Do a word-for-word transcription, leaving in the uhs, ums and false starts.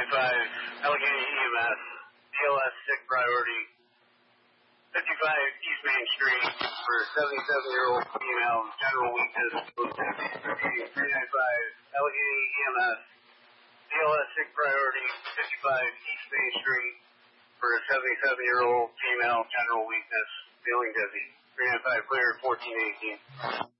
ninety-five, Allegheny E M S, D L S sick priority, fifty-five East Main Street for seventy-seven-year-old female, general weakness, three ninety-five, Allegheny E M S, D L S sick priority, fifty-five East Main Street for a seventy-seven-year-old female, general weakness, feeling dizzy, three ninety-five clear, fourteen eighteen.